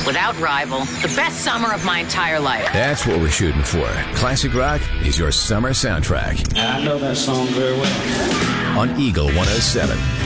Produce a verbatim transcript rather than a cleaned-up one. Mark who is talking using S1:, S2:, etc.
S1: without rival. The best summer of my entire life.
S2: That's what we're shooting for. Classic rock is your summer soundtrack.
S3: I know that song very well.
S2: On Eagle one oh seven.